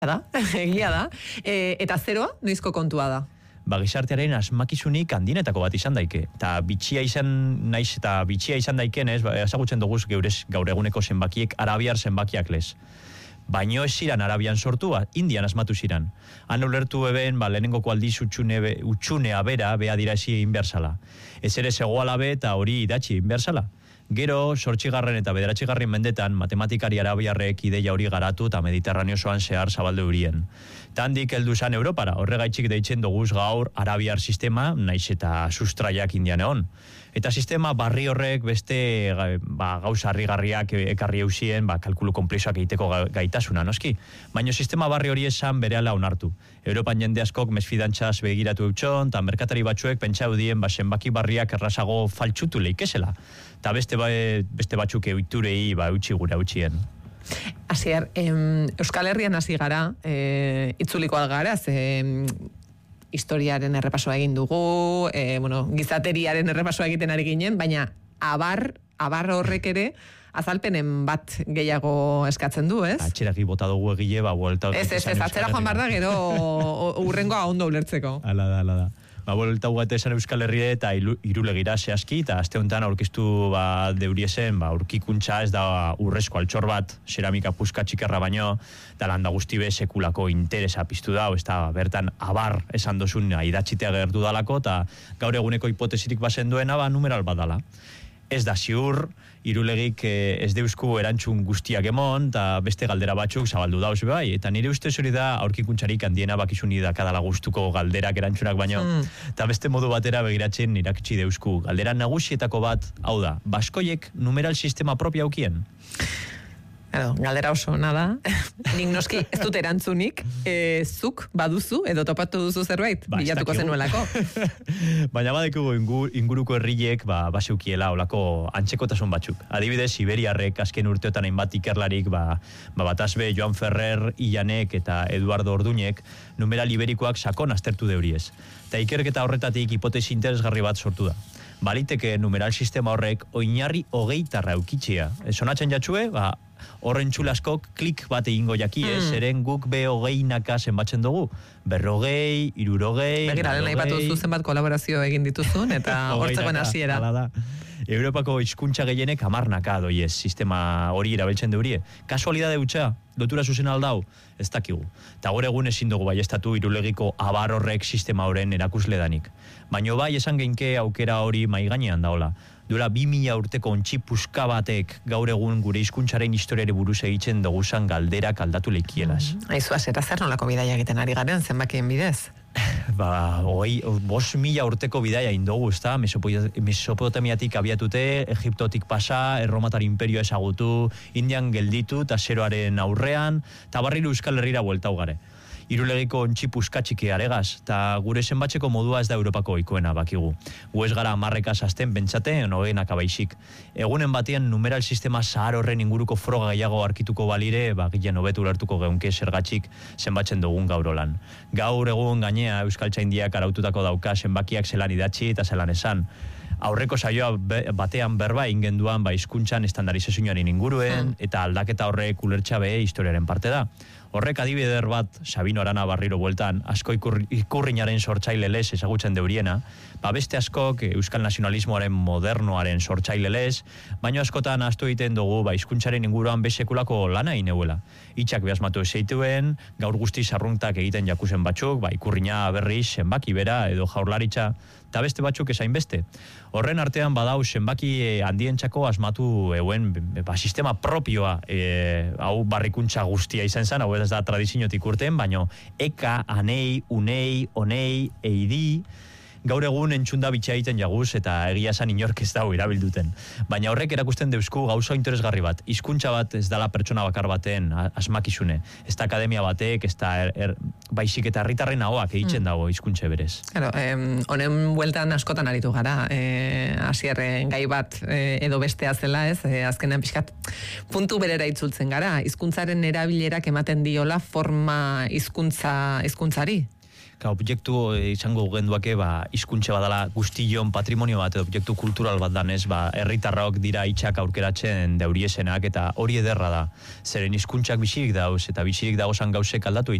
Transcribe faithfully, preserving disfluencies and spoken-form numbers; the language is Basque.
Da, egia da. E, eta zeroa, noizko kontua da? Ba, gizartearen asmakizunik handienetako bat izan daike. Eta bitxia izan, naiz eta bitxia izan daiken, ez, ba, ezagutzen duguz geurez, gaur eguneko zenbakiek arabiar zenbakiak lez. Baino ez ziran Arabian sortu, Indian asmatu ziran. Han ulertu eben, ba, lehenengoko aldiz utxune, utxunea bera, beha dira ezi inbersala. Ez ere zegoala be eta hori idatzi inbersala. Gero, sortxigarren eta bederatxigarren mendetan, matematikari arabiarrek ideia hori garatu eta Mediterraneo osoan zehar zabaldu hurien. Tandik heldu zan Europara, horregaitxik deitzen doguz gaur arabiar sistema, naiz eta sustraiak indian egon. Eta sistema barri horrek beste ba, gauza harrigarriak ekarri eusien, ba, kalkulu konplexoak egiteko gaitasuna, noski. Baina sistema barri hori esan berehala onartu. Europan jende askok mesfidantzaz begiratu eutxon, eta merkatari batzuek pentsa eudien ba, zenbaki barriak errazago faltsutu leikesela. Eta beste, ba, beste batzuk euturei ba, eutxi gura eutxien. Asier, em, Euskal Herrian hasi gara, e, itzuliko algara, ze historiaren errepasoa egin dugu, e, bueno, gizateriaren errepasoa egiten ari ginen, baina abar, abar horrek ere azalpenen bat gehiago eskatzen du, ez? Atxeraki bota dugu egile, ba, buelta... Ez, ez, ez, atzera joan behar da, gero urrengoa ondo ulertzeko. Ala da, ala da. Ba, buelta ugate esan Euskal Herria eta irulegira zehazki, eta azte honetan aurkeztu ba, deuriesen, ba, aurkikuntza ez da urrezko altxor bat, ceramika puska txikerra baino, da landa guzti be sekulako interesa piztu da, ez da bertan abar esan dozun idatxitea gertu dalako, eta gaur eguneko hipotesirik bazen duena, ba, numeral bat dala. Ez da ziur, irulegik eh, ez deusku erantzun guztiak emon, eta beste galdera batzuk zabaldu dauz bai. Eta nire ustez hori da aurkikuntzarik handiena bakizuni da kadala gustuko galderak erantzunak baino. Eta mm. beste modu batera begiratzen irakitsi deusku. Galdera nagusietako bat, hau da, baskoiek numeral sistema propia aukien? Edo, galdera oso ona da. Nik noski ez dut erantzunik, e, zuk baduzu edo topatu duzu zerbait, ba, bilatuko zenuelako. Baina badekugu ingur, inguruko herriek ba, baseukiela olako antzekotasun batzuk. Adibidez, Iberiarrek azken urteotan hainbat ikerlarik ba, ba, batazbe Joan Ferrer, Illanek eta Eduardo Orduñek numeral iberikoak sakon aztertu deuriez. Eta ikerketa horretatik hipotesi interesgarri bat sortu da. Baliteke numeral sistema horrek oinarri hogeitarra eukitzea. Sonatzen jatxue, ba, horren txulaskok klik bat egingo jaki ez, mm. eren guk be hogeinaka zenbatzen dugu. Berrogei, irurogei, begira, lehen aipatu zu zenbat kolaborazio egin dituzun, eta hortzegoen hasiera. Europako hizkuntza gehienek hamarnaka doiez, sistema hori erabiltzen deurie. Kasualidade hutsa, lotura zuzen aldau, ez dakigu. Eta gaur egun ezin dugu baiestatu irulegiko abar horrek sistema horren erakusle danik. Baina bai esan geinke aukera hori maigainean daola. Duela bi mila urteko ontsi puska batek gaur egun gure hizkuntzaren historiari buruz egiten duguzan galderak aldatu leikielaz. Mm. Aizu, azera zer nolako bidaia egiten ari garen zenbakien bidez? Ba, hoi, bos mila urteko bidaia indogu, ezta? Mesopotamiatik abiatute, Egiptotik pasa, Erromatar imperioa ezagutu, Indian gelditu, eta zeroaren aurrean, eta barriru Euskal Herrira bueltau gare. Irulegiko ontsi puskatxiki aregaz, eta gure zenbatzeko modua ez da Europako oikoena bakigu. Gu ez gara amarrekaz azten bentsate, nogenak abaixik. Egunen batean numeral sistema zahar horren inguruko froga gehiago arkituko balire, ba, gilean hobetu ulertuko geunke zergatxik zenbatzen dugun gaurolan. Gaur egun gainea Euskaltzaindiak araututako dauka zenbakiak zelan idatzi eta zelan esan. Aurreko saioa be, batean berba ingenduan ba, hizkuntzan estandarizazioaren inguruen, eta aldaketa horrek ulertxa behe historiaren parte da. Horrek adibider bat, Sabino Arana barriro bueltan, asko ikur, ikurriñaren sortzaile lez ezagutzen deuriena, ba beste askok euskal nazionalismoaren modernoaren sortzaile lez, baino askotan astu egiten dugu ba, hizkuntzaren inguruan besekulako lana ineuela. Itxak behasmatu ezeituen, gaur guzti sarruntak egiten jakuzen batzuk, ba, ikurriña berriz, zenbaki bera edo jaurlaritza, eta beste batzuk esain beste. Horren artean badau zenbaki handientzako asmatu euen ba, sistema propioa e, hau barrikuntza guztia izan zen, hau ez da tradiziotik urten, baino eka, anei, unei, onei, eidi, gaur egun entzunda bitxea egiten jaguz eta egia esan inork ez dago irabilduten. Baina horrek erakusten deusku gauza interesgarri bat. Hizkuntza bat ez dala pertsona bakar baten asmakizune. Ez da akademia batek, ez da er, er, baizik eta herritarren ahoak egiten dago hizkuntze berez. Claro, eh, honen bueltan askotan aritu gara. Eh, Asierren gai bat eh, edo bestea zela, ez? Eh, azkenean pixkat puntu berera itzultzen gara. Hizkuntzaren erabilerak ematen diola forma hizkuntza hizkuntzari. Ka, objektu izango genduake, ba, hizkuntza badala guztion patrimonio bat, objektu kultural bat danez, ba, herritarrok dira itxak aurkeratzen deuriesenak, eta hori ederra da. Zeren hizkuntzak bizirik dauz, eta bizirik dagozan gauzek aldatu